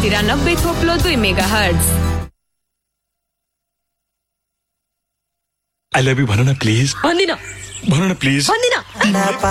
93.2 megahertz. I love you भन न please. भन्दिन भन न प्लिज। भन्दिन।